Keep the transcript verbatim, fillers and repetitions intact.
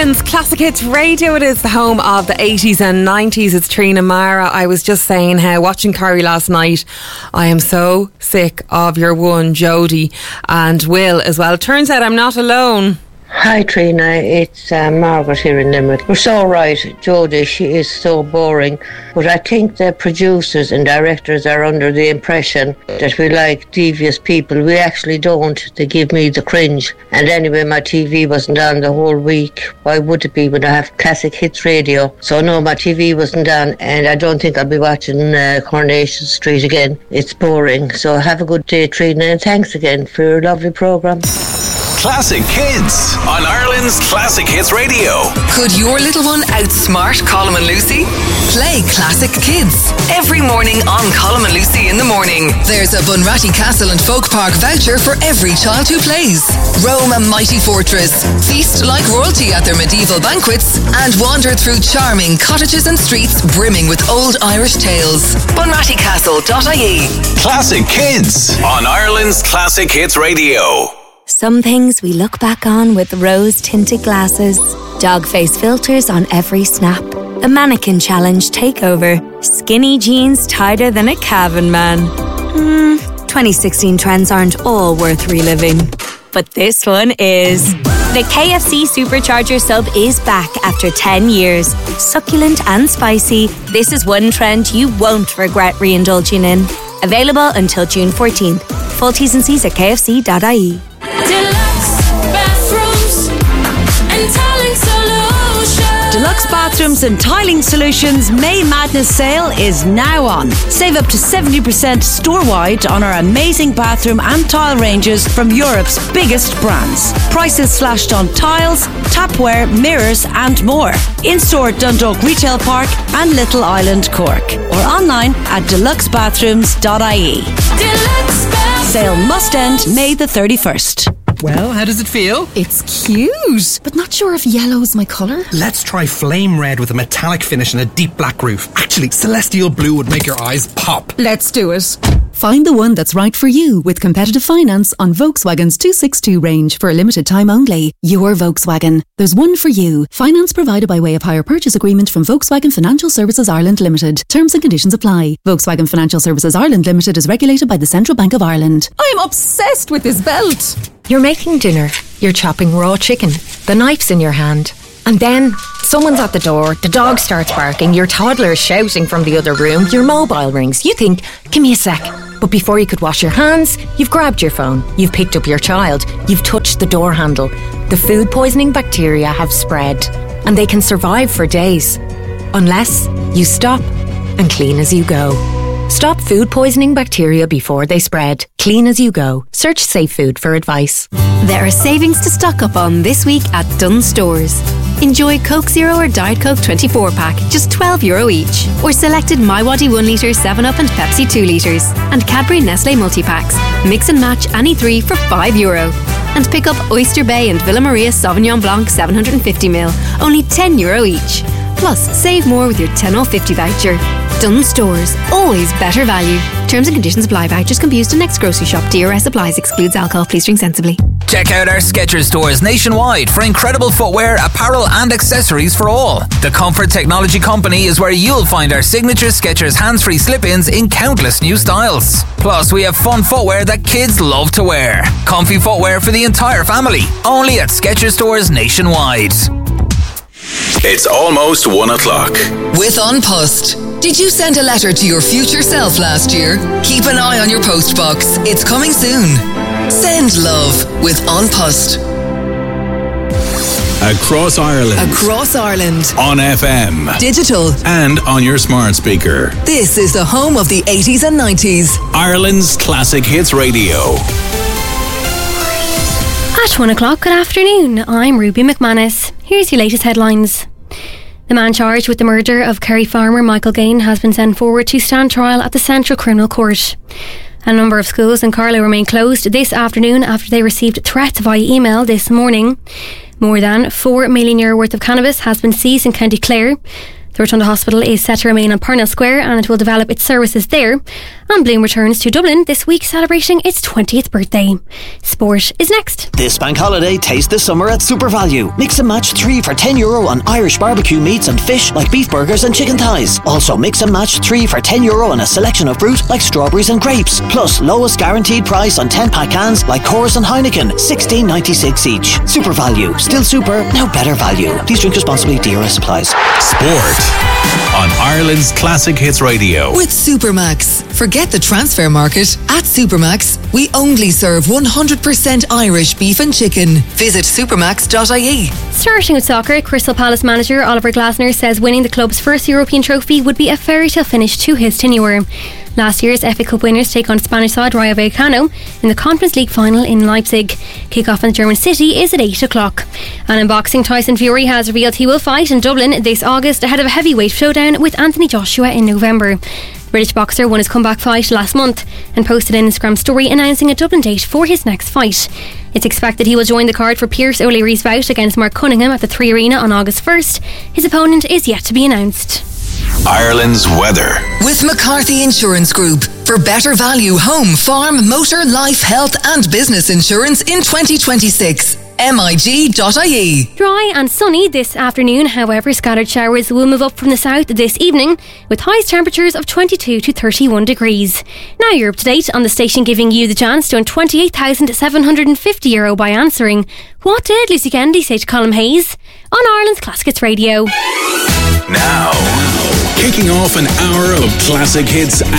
Ireland's Classic Hits Radio. It is the home of the eighties and nineties. It's Trina Mara. I was just saying how watching Corrie last night, I am so sick of your one, Jodie, and Will as well. It turns out I'm not alone. Hi Trina, it's uh, Margaret here in Limerick. You're so right, Jodie, she is so boring. But I think the producers and directors are under the impression that we like devious people. We actually don't. They give me the cringe. And anyway, my T V wasn't on the whole week. Why would it be when I have Classic Hits Radio? So no, my T V wasn't on, and I don't think I'll be watching uh, Coronation Street again. It's boring. So have a good day, Trina, and thanks again for your lovely programme. Classic Kids on Ireland's Classic Hits Radio. Could your little one outsmart Colm and Lucy? Play Classic Kids every morning on Colm and Lucy in the morning. There's a Bunratty Castle and Folk Park voucher for every child who plays. Roam a mighty fortress, feast like royalty at their medieval banquets, and wander through charming cottages and streets brimming with old Irish tales. bunratty castle dot I E. Classic Kids on Ireland's Classic Hits Radio. Some things we look back on with rose-tinted glasses, dog face filters on every snap, a mannequin challenge takeover, skinny jeans tighter than a Cavan man. Hmm, twenty sixteen trends aren't all worth reliving. But this one is. The K F C Supercharger sub is back after ten years. Succulent and spicy, this is one trend you won't regret re-indulging in. Available until June fourteenth. Full T's and C's at k f c dot I E. Deluxe bathrooms and tiling solutions. Deluxe Bathrooms and Tiling Solutions May Madness sale is now on. Save up to seventy percent store-wide on our amazing bathroom and tile ranges from Europe's biggest brands. Prices slashed on tiles, tapware, mirrors and more. In-store at Dundalk Retail Park and Little Island, Cork. Or online at deluxe bathrooms dot I E. Deluxe Bathrooms. Sale must end May the thirty-first. Well, how does it feel? It's cute, but not sure if yellow's my colour. Let's try flame red with a metallic finish and a deep black roof. Actually, celestial blue would make your eyes pop. Let's do it. Find the one that's right for you with competitive finance on Volkswagen's two sixty-two range for a limited time only. Your Volkswagen. There's one for you. Finance provided by way of hire purchase agreement from Volkswagen Financial Services Ireland Limited. Terms and conditions apply. Volkswagen Financial Services Ireland Limited is regulated by the Central Bank of Ireland. I'm obsessed with this belt. You're making dinner. You're chopping raw chicken. The knife's in your hand. And then someone's at the door, the dog starts barking, your toddler is shouting from the other room, your mobile rings. You think, give me a sec. But before you could wash your hands, you've grabbed your phone, you've picked up your child, you've touched the door handle. The food poisoning bacteria have spread, and they can survive for days. Unless you stop and clean as you go. Stop food poisoning bacteria before they spread. Clean as you go. Search Safe Food for advice. There are savings to stock up on this week at Dunnes Stores. Enjoy Coke Zero or Diet Coke twenty-four pack, just twelve euro each. Or selected MiWadi one litre, seven up and Pepsi two litres. And Cadbury Nestle multi-packs. Mix and match any three for five euro. And pick up Oyster Bay and Villa Maria Sauvignon Blanc seven hundred fifty milliliters, only ten euro each. Plus, save more with your ten off fifty voucher. Dunnes Stores, always better value. Terms and conditions apply. Vouchers can be used in next grocery shop. D R S applies. Excludes alcohol. Please drink sensibly. Check out our Skechers stores nationwide for incredible footwear, apparel and accessories for all. The Comfort Technology Company is where you'll find our signature Skechers hands-free slip-ins in countless new styles. Plus, we have fun footwear that kids love to wear. Comfy footwear for the entire family. Only at Skechers stores nationwide. It's almost one o'clock. With An Post. Did you send a letter to your future self last year? Keep an eye on your post box. It's coming soon. Send love with An Post. Across Ireland. Across Ireland. On F M. Digital. And on your smart speaker. This is the home of the eighties and nineties. Ireland's Classic Hits Radio. At one o'clock, good afternoon. I'm Ruby McManus. Here's your latest headlines. The man charged with the murder of Kerry farmer Michael Gain has been sent forward to stand trial at the Central Criminal Court. A number of schools in Carlow remain closed this afternoon after they received threats via email this morning. More than four million euro worth of cannabis has been seized in County Clare. The The Rotunda Hospital is set to remain on Parnell Square and it will develop its services there. And Bloom returns to Dublin this week, celebrating its twentieth birthday. Sport is next. This bank holiday, taste the summer at Super Value. Mix and match three for ten euro on Irish barbecue meats and fish like beef burgers and chicken thighs. Also mix and match three for ten euro on a selection of fruit like strawberries and grapes. Plus lowest guaranteed price on ten pack cans like Coors and Heineken, sixteen ninety-six each. Super Value, still super, now better value. Please drink responsibly, D R S applies. Sport on Ireland's Classic Hits Radio. With Supermax. Forget the transfer market. At Supermax, we only serve one hundred percent Irish beef and chicken. Visit supermax dot I E. Starting with soccer, Crystal Palace manager Oliver Glasner says winning the club's first European trophy would be a fairy tale finish to his tenure. Last year's F A Cup winners take on Spanish side Rayo Vallecano in the Conference League final in Leipzig. Kick-off in the German city is at eight o'clock. And in boxing, Tyson Fury has revealed he will fight in Dublin this August ahead of a heavyweight showdown with Anthony Joshua in November. The British boxer won his comeback fight last month and posted an Instagram story announcing a Dublin date for his next fight. It's expected he will join the card for Pierce O'Leary's bout against Mark Cunningham at the Three Arena on August first. His opponent is yet to be announced. Ireland's weather. With McCarthy Insurance Group. For better value home, farm, motor, life, health and business insurance in twenty twenty-six. M I G dot I E. Dry and sunny this afternoon, however, scattered showers will move up from the south this evening with highest temperatures of twenty-two to thirty-one degrees. Now you're up to date on the station giving you the chance to win twenty-eight thousand seven hundred fifty euro by answering what did Lucy Kennedy say to Colm Hayes on Ireland's Classic Hits Radio. Now, kicking off an hour of classic hits